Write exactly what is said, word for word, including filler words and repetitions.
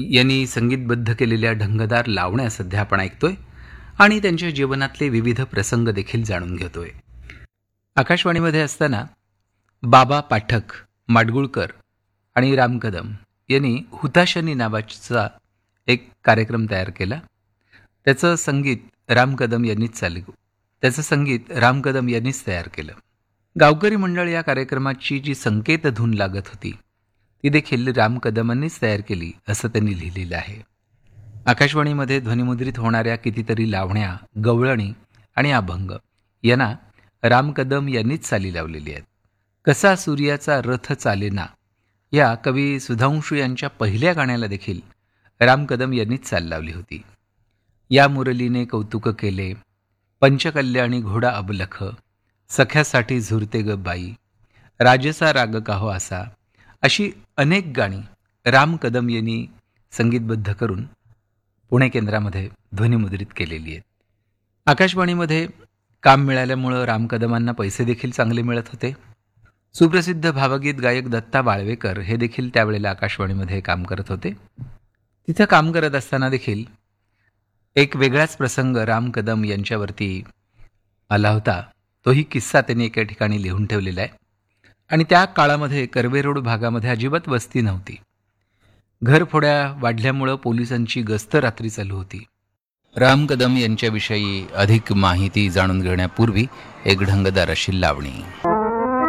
यांनी संगीतबद्ध केलेल्या ढंगदार लावण्या सध्या आपण ऐकतोय आणि त्यांच्या जीवनातले विविध प्रसंग देखील जाणून घेतोय. आकाशवाणीमध्ये असताना बाबा पाठक, माडगुळकर आणि राम कदम यांनी हुताशनी नावाचा एक कार्यक्रम तयार केला. त्याचं संगीत राम कदम यांनीच चालू त्याचं संगीत राम कदम यांनीच तयार केलं. गावकरी मंडळ या कार्यक्रमाची जी संकेतधून लागत होती ती देखील राम कदमांनीच तयार केली असं त्यांनी लिहिलेलं आहे. आकाशवाणीमध्ये ध्वनिमुद्रित होणाऱ्या कितीतरी लावण्या, गवळणी आणि अभंग यांना राम कदम यांनीच चाली लावलेली आहेत. कसा सूर्याचा रथ चालेना या कवी सुधांशू यांच्या पहिल्या गाण्याला देखील राम कदम यांनीच चाल लावली होती. या मुरलीने कौतुक केले, पंचकल्याणी घोडा अबलख, सख्यासाठी झुरते ग बाई, राजसा राग काहो असा, अशी अनेक गाणी राम कदम यांनी संगीतबद्ध करून पुणे केंद्रामध्ये ध्वनिमुद्रित केलेली आहेत. आकाशवाणीमध्ये काम मिळाल्यामुळं राम कदमांना पैसे देखील चांगले मिळत होते. सुप्रसिद्ध भावगीत गायक दत्ता बाळवेकर हे देखील त्यावेळेला आकाशवाणीमध्ये काम करत होते. तिथं काम करत असताना देखील एक वेगळाच प्रसंग राम कदम यांच्यावरती आला होता. तोही किस्सा त्यांनी एका ठिकाणी लिहून ठेवलेला आहे. आणि त्या काळामध्ये कर्वे रोड भागामध्ये अजिबात वस्ती नव्हती. घरफोड्या वाढल्यामुळं पोलिसांची गस्त रात्री चालू होती. राम कदम यांच्याविषयी अधिक माहिती जाणून घेण्यापूर्वी एक ढंगदार अशी लावणी.